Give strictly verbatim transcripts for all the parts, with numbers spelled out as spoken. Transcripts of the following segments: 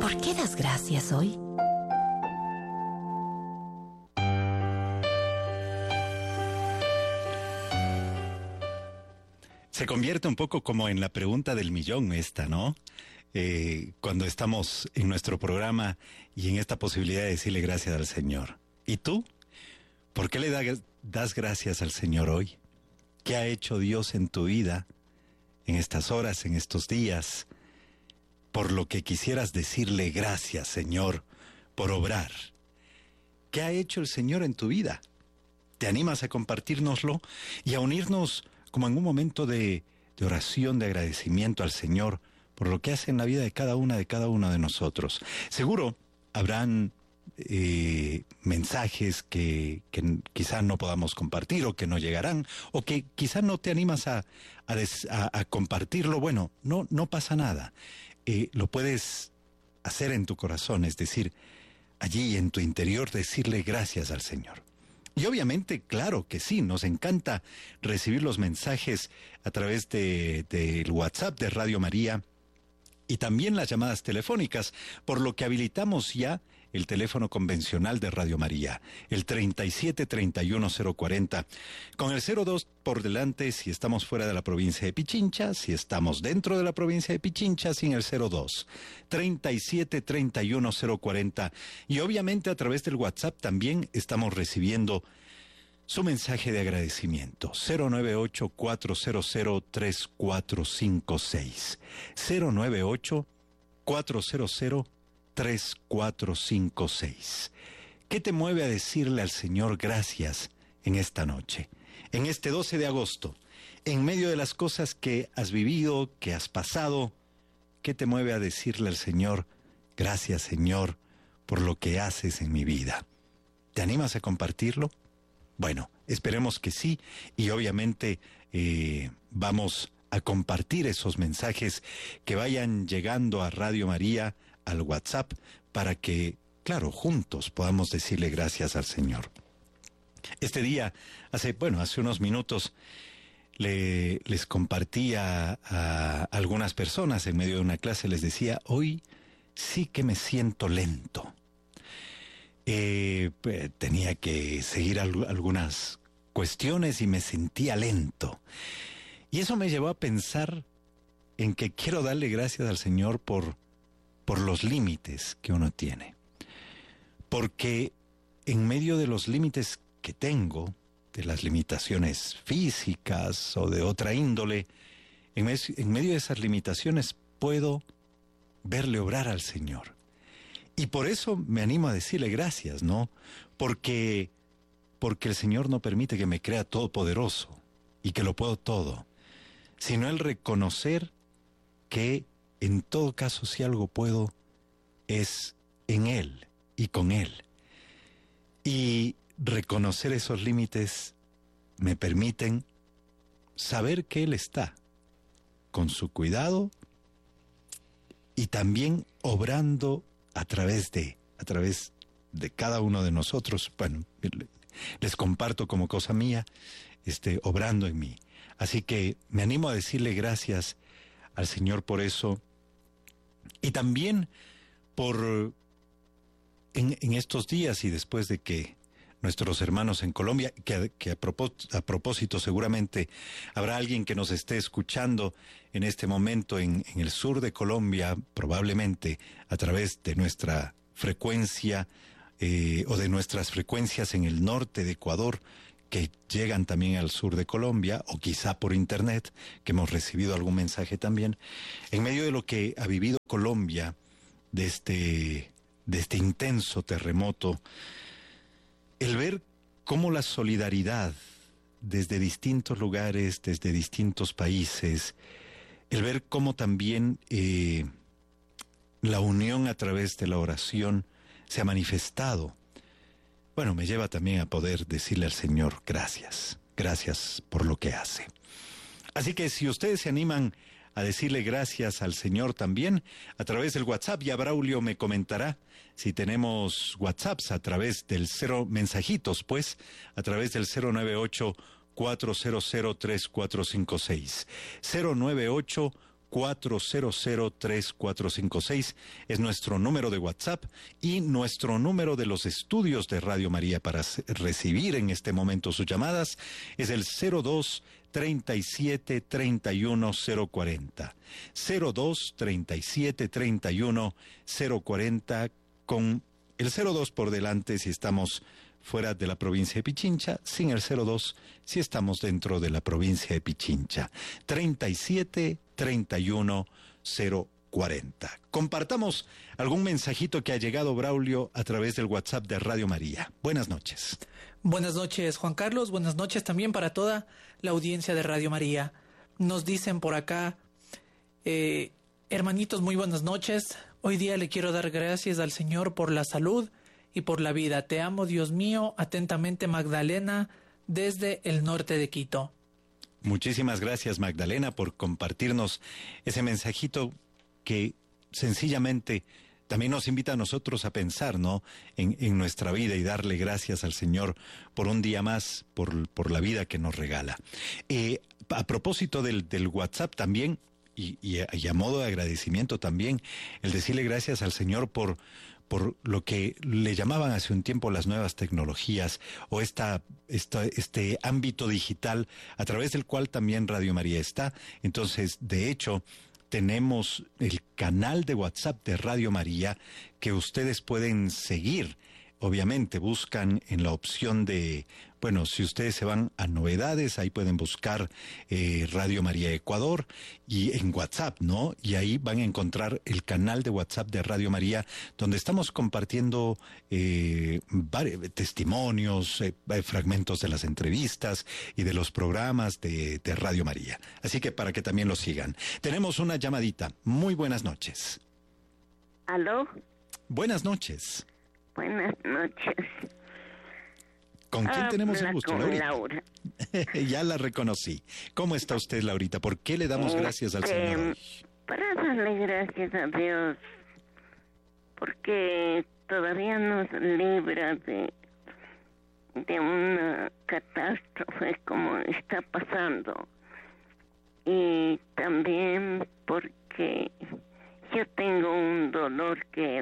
¿Por qué das gracias hoy? Se convierte un poco como en la pregunta del millón esta, ¿no? Eh, cuando estamos en nuestro programa y en esta posibilidad de decirle gracias al Señor. ¿Y tú? ¿Por qué le da, das gracias al Señor hoy? ¿Qué ha hecho Dios en tu vida, en estas horas, en estos días? Por lo que quisieras decirle gracias, Señor, por obrar. ¿Qué ha hecho el Señor en tu vida? ¿Te animas a compartírnoslo y a unirnos como en un momento de, de oración, de agradecimiento al Señor por lo que hace en la vida de cada una, de cada uno de nosotros? Seguro habrán eh, mensajes que, que quizás no podamos compartir o que no llegarán o que quizás no te animas a, a, des, a, a compartirlo. Bueno, no, no pasa nada. Eh, lo puedes hacer en tu corazón, es decir, allí en tu interior decirle gracias al Señor. Y obviamente, claro que sí, nos encanta recibir los mensajes a través de, del WhatsApp de Radio María y también las llamadas telefónicas, por lo que habilitamos ya el teléfono convencional de Radio María, el treinta y siete, treinta y uno, cero cuarenta, con el cero dos por delante si estamos fuera de la provincia de Pichincha, si estamos dentro de la provincia de Pichincha, sin el cero dos, treinta y siete, treinta y uno, cero cuarenta, y obviamente a través del WhatsApp también estamos recibiendo su mensaje de agradecimiento, cero nueve ocho, cuatro cero cero, tres cuatro cinco seis, cero nueve ocho, cuatro cero cero, tres cuatro cinco seis. ¿Qué te mueve a decirle al Señor gracias en esta noche, en este doce de agosto, en medio de las cosas que has vivido, que has pasado? ¿Qué te mueve a decirle al Señor gracias, Señor, por lo que haces en mi vida? ¿Te animas a compartirlo? Bueno, esperemos que sí, y obviamente eh, vamos a compartir esos mensajes que vayan llegando a Radio María, al WhatsApp, para que, claro, juntos podamos decirle gracias al Señor. Este día, hace, bueno, hace unos minutos, le, les compartía a, a algunas personas en medio de una clase, les decía, hoy sí que me siento lento. Eh, pues, tenía que seguir al, algunas cuestiones y me sentía lento. Y eso me llevó a pensar en que quiero darle gracias al Señor por, por los límites que uno tiene. Porque en medio de los límites que tengo, de las limitaciones físicas o de otra índole, en, mes, en medio de esas limitaciones puedo verle obrar al Señor. Y por eso me animo a decirle gracias, ¿no? Porque, porque el Señor no permite que me crea todopoderoso y que lo puedo todo, sino el reconocer que en todo caso si algo puedo es en Él y con Él. Y reconocer esos límites me permiten saber que Él está con su cuidado y también obrando a través de, a través de cada uno de nosotros. Bueno, les comparto como cosa mía, este, obrando en mí. Así que me animo a decirle gracias al Señor por eso, y también por, en, en estos días y después de que nuestros hermanos en Colombia, que, que a, propós, a propósito seguramente habrá alguien que nos esté escuchando en este momento en, en el sur de Colombia, probablemente a través de nuestra frecuencia eh, o de nuestras frecuencias en el norte de Ecuador, que llegan también al sur de Colombia, o quizá por internet, que hemos recibido algún mensaje también, en medio de lo que ha vivido Colombia, de este, de este intenso terremoto. El ver cómo la solidaridad desde distintos lugares, desde distintos países, el ver cómo también eh, la unión a través de la oración se ha manifestado, bueno, me lleva también a poder decirle al Señor gracias, gracias por lo que hace. Así que si ustedes se animan a decirle gracias al Señor también a través del WhatsApp, ya Braulio me comentará si tenemos WhatsApps a través del cero, mensajitos pues, a través del cero nueve ocho, cuatro cero cero, tres cuatro cinco seis, cero nueve ocho, cuatro cero cero, tres cuatro cinco seis es nuestro número de WhatsApp, y nuestro número de los estudios de Radio María para recibir en este momento sus llamadas es el cero dos, treinta y siete, treinta y uno, cero cuarenta. cero dos, treinta y siete, treinta y uno, cero cuarenta, con el cero dos por delante si estamos fuera de la provincia de Pichincha, sin el cero dos si estamos dentro de la provincia de Pichincha. treinta y siete, treinta y uno, cero cuarenta. Compartamos algún mensajito que ha llegado, Braulio, a través del WhatsApp de Radio María. Buenas noches. Buenas noches, Juan Carlos. Buenas noches también para toda la audiencia de Radio María. Nos dicen por acá, eh, hermanitos, muy buenas noches. Hoy día le quiero dar gracias al Señor por la salud y por la vida. Te amo, Dios mío. Atentamente, Magdalena, desde el norte de Quito. Muchísimas gracias, Magdalena, por compartirnos ese mensajito que sencillamente también nos invita a nosotros a pensar, ¿no?, en, en nuestra vida y darle gracias al Señor por un día más, por, por la vida que nos regala. Eh, a propósito del, del WhatsApp también, y, y, a, y a modo de agradecimiento también, el decirle gracias al Señor por... por lo que le llamaban hace un tiempo las nuevas tecnologías, o esta, esta, este ámbito digital a través del cual también Radio María está. Entonces, de hecho, tenemos el canal de WhatsApp de Radio María que ustedes pueden seguir. Obviamente buscan en la opción de, bueno, si ustedes se van a novedades, ahí pueden buscar eh, Radio María Ecuador, y en WhatsApp, ¿no? Y ahí van a encontrar el canal de WhatsApp de Radio María, donde estamos compartiendo eh, varios testimonios, eh, fragmentos de las entrevistas y de los programas de, de Radio María. Así que para que también lo sigan. Tenemos una llamadita. Muy buenas noches. ¿Aló? Buenas noches. Buenas noches. ¿Con quién Habla tenemos el gusto, con Laurita? Laura. Ya la reconocí. ¿Cómo está usted, Laurita? ¿Por qué le damos gracias al Este, Señor hoy? Para darle gracias a Dios, porque todavía nos libra de, de una catástrofe como está pasando. Y también porque yo tengo un dolor que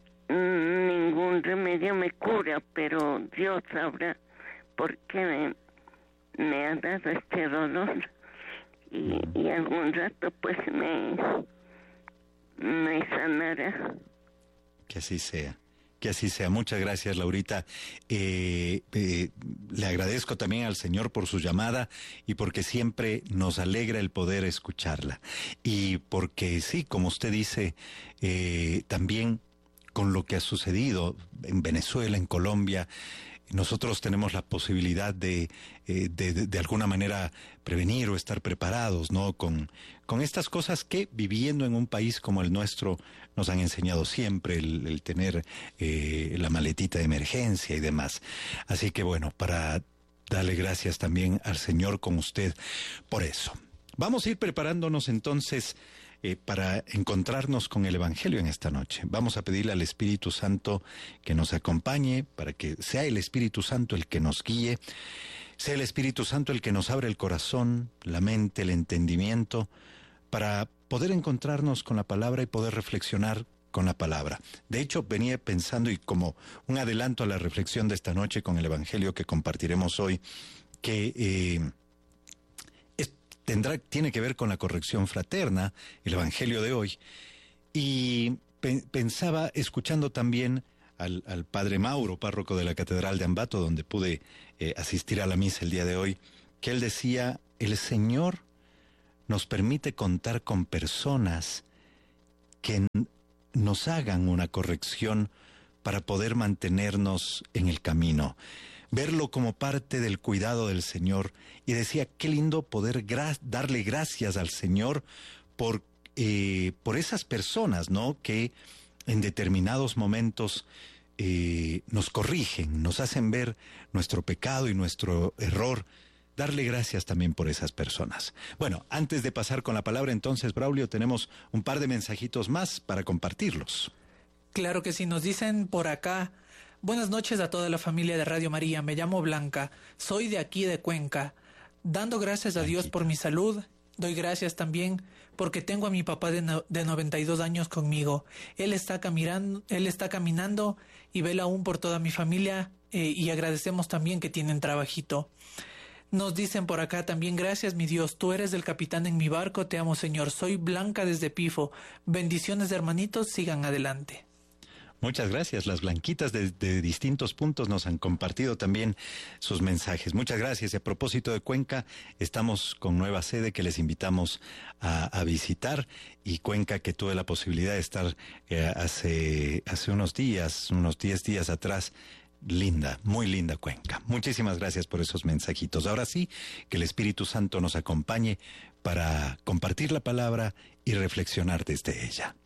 ningún remedio me cura, pero Dios sabrá por qué me, me ha dado este dolor, y, y algún rato pues me, me sanará. Que así sea. Que así sea. Muchas gracias, Laurita. Eh, eh, le agradezco también al Señor por su llamada y porque siempre nos alegra el poder escucharla. Y porque sí, como usted dice, eh, también con lo que ha sucedido en Venezuela, en Colombia, nosotros tenemos la posibilidad de, eh, de, de, de alguna manera prevenir o estar preparados, ¿no?, con, con estas cosas que, viviendo en un país como el nuestro, nos han enseñado siempre, el, el tener eh, la maletita de emergencia y demás. Así que bueno, para darle gracias también al Señor con usted por eso. Vamos a ir preparándonos entonces Eh, para encontrarnos con el Evangelio en esta noche. Vamos a pedirle al Espíritu Santo que nos acompañe, para que sea el Espíritu Santo el que nos guíe, sea el Espíritu Santo el que nos abra el corazón, la mente, el entendimiento, para poder encontrarnos con la palabra y poder reflexionar con la palabra. De hecho, venía pensando, y como un adelanto a la reflexión de esta noche con el Evangelio que compartiremos hoy, que eh, Tendrá, tiene que ver con la corrección fraterna, el Evangelio de hoy. Y pe pensaba, escuchando también al, al padre Mauro, párroco de la Catedral de Ambato, donde pude eh, asistir a la misa el día de hoy, que él decía, el Señor nos permite contar con personas que nos hagan una corrección para poder mantenernos en el camino. Verlo como parte del cuidado del Señor. Y decía, qué lindo poder gra darle gracias al Señor por, eh, por esas personas, ¿no?, que en determinados momentos eh, nos corrigen, nos hacen ver nuestro pecado y nuestro error. Darle gracias también por esas personas. Bueno, antes de pasar con la palabra entonces, Braulio, tenemos un par de mensajitos más para compartirlos. Claro que sí, nos dicen por acá: buenas noches a toda la familia de Radio María, me llamo Blanca, soy de aquí de Cuenca, dando gracias a Dios por mi salud Doy gracias también porque tengo a mi papá de, no, de noventa y dos años conmigo. Él está caminando, él está caminando y vela aún por toda mi familia eh, y agradecemos también que tienen trabajito. Nos dicen por acá también, gracias mi Dios, tú eres el capitán en mi barco, te amo Señor. Soy Blanca desde Pifo. Bendiciones hermanitos, sigan adelante. Muchas gracias. Las blanquitas de, de distintos puntos nos han compartido también sus mensajes. Muchas gracias. Y a propósito de Cuenca, estamos con nueva sede que les invitamos a, a visitar. Y Cuenca, que tuve la posibilidad de estar eh, hace, hace unos días, unos diez días atrás. Linda, muy linda Cuenca. Muchísimas gracias por esos mensajitos. Ahora sí, que el Espíritu Santo nos acompañe para compartir la palabra y reflexionar desde ella.